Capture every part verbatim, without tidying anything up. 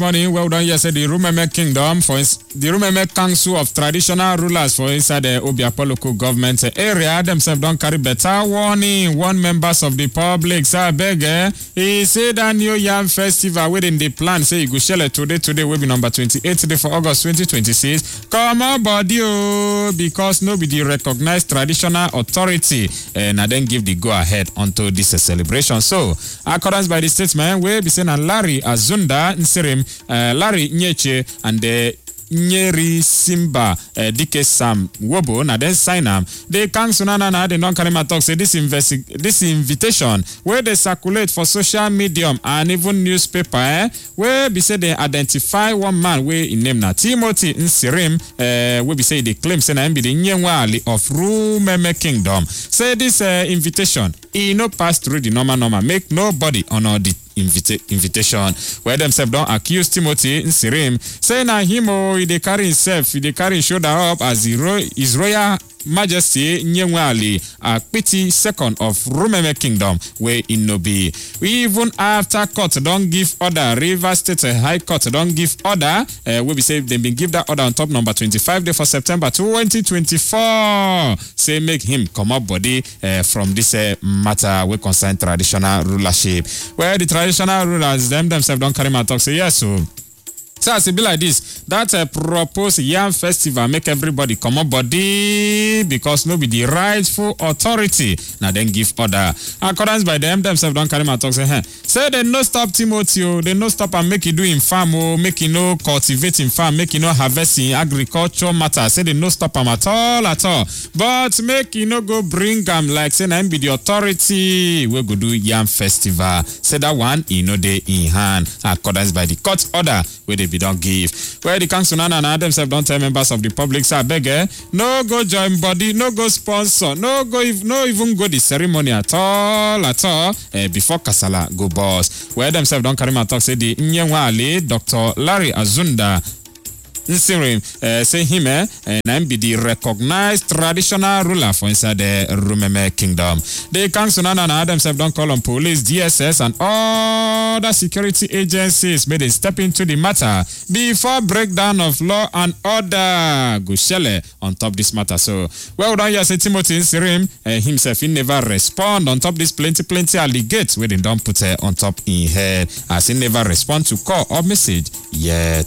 Morning, well done. Yes, the Rumeme Kingdom for ins- the Rumeme Council of Traditional Rulers for inside the Obiakpo local government area themselves don't carry better warning. One members of the public say beg eh, he say that New Yam Festival within the plan say you go share it today today will be number twenty-eighth day for August twenty twenty-six. Come on, body oh, because no be the recognized traditional authority and I then give the go ahead onto this uh, celebration. So, accordance by the statement, we be saying Larry Azunda Nsirim. Uh, Larry Nyeche and the Nyeri Simba uh, Dike Sam Wobo na then sign am. The council na na they don't carry my talk say this investi- this invitation where they circulate for social medium and even newspaper eh, where be say they identify one man where in name na Timothy Nsirim uh, where be say they claim say na him be the Nyenwali of Rumeme Kingdom. Say this uh, invitation he no pass through the normal normal make nobody honor the Invita- invitation where themselves don't accuse Timothy Nsirim say na him oh he dey carry himself he dey carry his shoulder up as the ro- his royal majesty Nyenwali Akpiti second of Rumeme Kingdom where in no be. Even after court don't give order, Rivers State High Court don't give order uh, we be say they been give that order on top number twenty-five day for September twenty twenty-four say make him come up body uh, from this uh, matter we concern traditional rulership where the traditional rulers them themselves don't carry my talk say yes so So as it be like this, that uh, proposed Yam Festival make everybody come up body because no be the rightful authority. Now then give order. Accordance by them, themselves don't carry my talk say, hey. Say they no stop Timothy, oh, they no stop and make you do in farm, oh, make you no cultivate in farm, make you no harvest in agriculture matter. Say they no stop them at all, at all. But make you no go bring them like say na be the authority we go do Yam Festival. Say that one, you know they in hand. Accordance by the court order where they be don't give. Where the council and themselves don't tell members of the public say beg eh, no go join body, no go sponsor, no go no even go the ceremony at all, at all eh, before Kasala go boss. Where themselves don't carry my talk say the Nyenwali Doctor Larry Azunda Nsirim uh, say him eh, and I'm be the recognized traditional ruler for inside the Rumeme Kingdom. The council and themselves don't call on police, D S S and other security agencies may they step into the matter before breakdown of law and order go shele on top this matter. So well done you say Timothy Nsirim uh, himself he never respond on top this plenty plenty alligates where they don't put uh, on top in head as he never respond to call or message yet.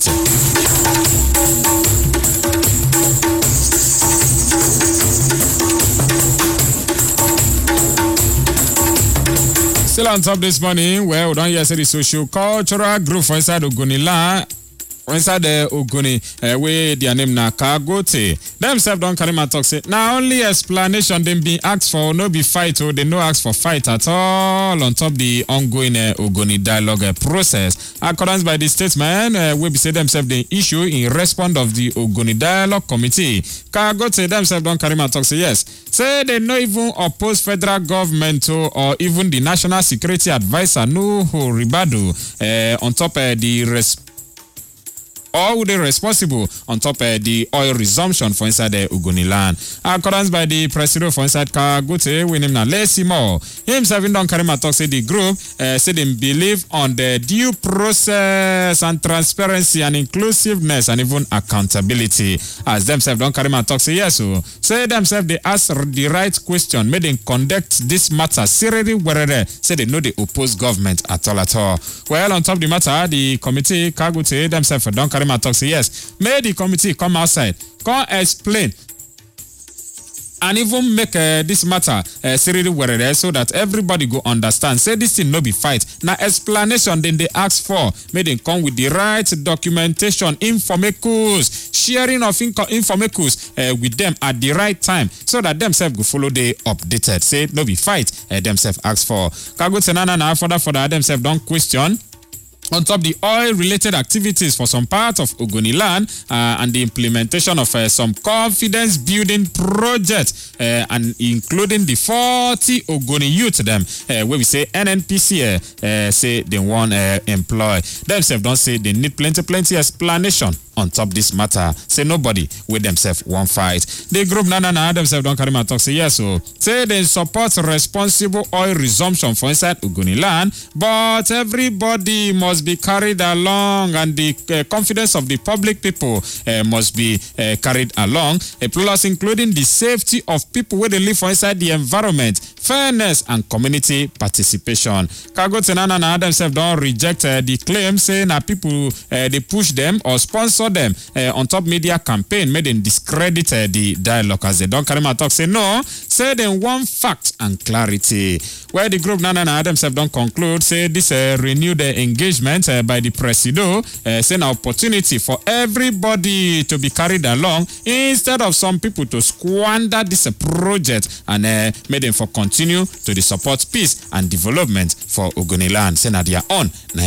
Still on top this morning, well, we don't hear say the social cultural group for inside Ogoniland. Inside the Ogoni, uh, where their name na Kagote. Themselves don't carry my talk say. Now only explanation them being asked for, no be fight or they no ask for fight at all on top the ongoing uh, Ogoni dialogue uh, process. Accordance by the statement, uh, we be say themselves the issue in response of the Ogoni dialogue committee. Kagote themselves don't carry my talk say yes. Say they no even oppose federal government or, or even the national security advisor Nuhu Ribadu uh, on top of uh, the response. All who they responsible on top of uh, the oil resumption for inside the Ogoniland. Accordance by the president for inside Kagote, we name na Lesimo. Himself in Don Karima talk say the group uh, say they believe on the due process and transparency and inclusiveness and even accountability. As themselves Don Karima talk say yes, so say themselves they ask the right question, made them conduct this matter seriously where say they know they oppose government at all at all. Well, on top of the matter, the committee Kagote themselves Don Karima talk say yes, may the committee come outside, come explain and even make uh, this matter uh, seriously where so that everybody go understand. Say this thing no be fight. Now explanation then they ask for, may they come with the right documentation, informacus, sharing of inco- informacus uh, with them at the right time so that themselves go follow the updated. Say no be fight, uh, themselves ask for. Kago Tenana na further further themselves don't question on top the oil-related activities for some part of Ogoniland uh, and the implementation of uh, some confidence-building projects uh, and including the forty Ogoni youth them uh, where we say N N P C uh, uh, say they want uh, employ themselves don't say they need plenty plenty explanation on top this matter. Say nobody with themselves one fight. The group na na na themselves don't carry my talk say yes so say they support responsible oil resumption for inside Ogoniland, but everybody must must be carried along, and the uh, confidence of the public people uh, must be uh, carried along. A plus including the safety of people where they live for inside the environment, fairness and community participation. Cargo Tenana and themselves don't reject uh, the claim saying that people uh, they push them or sponsor them uh, on top media campaign made them discredit uh, the dialogue, as they don't carry my talk say no, say them one fact and clarity. Where the group Nana and themselves don't conclude say this uh, renewed uh, engagement uh, by the Presido uh, say an opportunity for everybody to be carried along instead of some people to squander this uh, project and uh, made them for continue to the support peace and development for Ogoniland. Say na their own.